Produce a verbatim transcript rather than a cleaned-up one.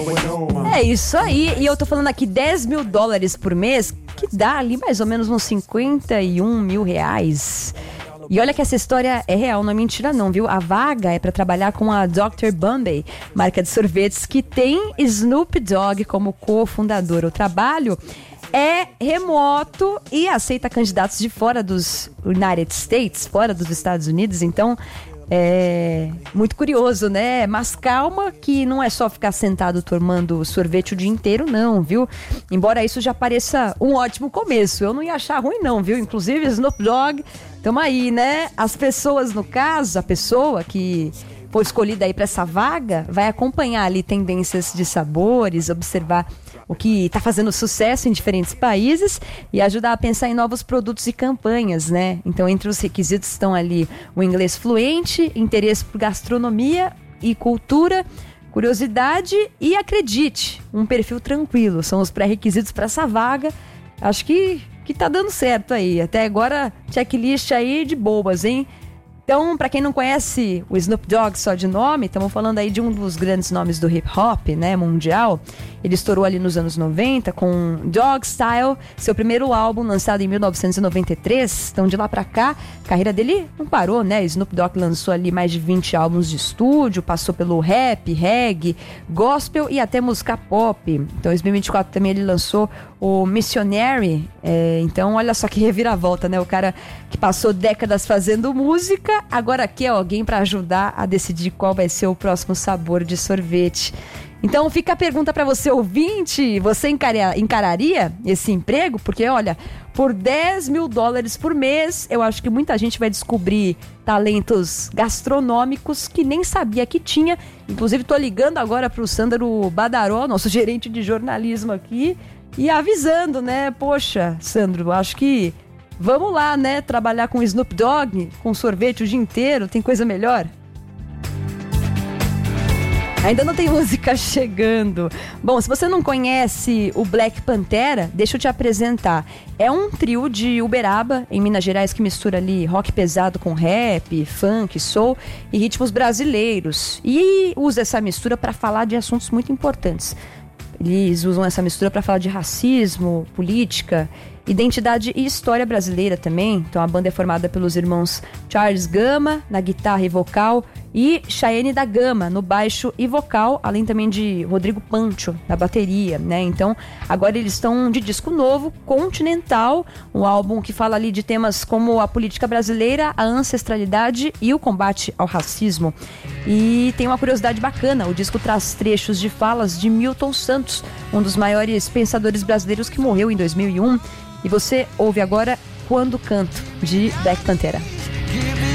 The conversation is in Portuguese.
É isso aí, e eu tô falando aqui dez mil dólares por mês, que dá ali mais ou menos uns cinquenta e um mil reais. E olha que essa história é real, não é mentira não, viu? A vaga é para trabalhar com a doutor Bombay, marca de sorvetes que tem Snoop Dogg como cofundador. O trabalho é remoto e aceita candidatos de fora dos United States, fora dos Estados Unidos, então é muito curioso, né? Mas calma que não é só ficar sentado tomando sorvete o dia inteiro, não, viu? Embora isso já pareça um ótimo começo, eu não ia achar ruim não, viu? Inclusive Snoop Dogg, tamo aí, né? As pessoas, no caso, a pessoa que for escolhida aí para essa vaga, vai acompanhar ali tendências de sabores, observar o que está fazendo sucesso em diferentes países e ajudar a pensar em novos produtos e campanhas, né? Então, entre os requisitos estão ali o inglês fluente, interesse por gastronomia e cultura, curiosidade e, acredite, um perfil tranquilo. São os pré-requisitos para essa vaga. Acho que, que tá dando certo aí. Até agora, checklist aí de boas, hein? Então, para quem não conhece o Snoop Dogg só de nome, estamos falando aí de um dos grandes nomes do hip hop, né, mundial. Ele estourou ali nos anos noventa com Dogg Style, seu primeiro álbum lançado em mil novecentos e noventa e três. Então, de lá pra cá, a carreira dele não parou, né? Snoop Dogg lançou ali mais de vinte álbuns de estúdio, passou pelo rap, reggae, gospel e até música pop. Então, em dois mil e vinte e quatro também ele lançou o Missionary. É, então, olha só que reviravolta, né? O cara que passou décadas fazendo música, agora quer alguém para ajudar a decidir qual vai ser o próximo sabor de sorvete. Então fica a pergunta para você, ouvinte, você encaria, encararia esse emprego? Porque olha, por dez mil dólares por mês, eu acho que muita gente vai descobrir talentos gastronômicos que nem sabia que tinha. Inclusive tô ligando agora pro Sandro Badaró, nosso gerente de jornalismo aqui, e avisando, né? Poxa, Sandro, acho que vamos lá, né? Trabalhar com Snoop Dogg, com sorvete o dia inteiro, tem coisa melhor? Ainda não tem música chegando. Bom, se você não conhece o Black Pantera, deixa eu te apresentar. É um trio de Uberaba, em Minas Gerais, que mistura ali rock pesado com rap, funk, soul e ritmos brasileiros. E usa essa mistura para falar de assuntos muito importantes. Eles usam essa mistura para falar de racismo, política, identidade e história brasileira também. Então a banda é formada pelos irmãos Charles Gama na guitarra e vocal e Chayenne da Gama no baixo e vocal, além também de Rodrigo Pancho na bateria, né? Então agora eles estão de disco novo, Continental, um álbum que fala ali de temas como a política brasileira, a ancestralidade e o combate ao racismo. E tem uma curiosidade bacana, o disco traz trechos de falas de Milton Santos, um dos maiores pensadores brasileiros que morreu em dois mil e um. E você ouve agora Quando Canto, de Black Pantera.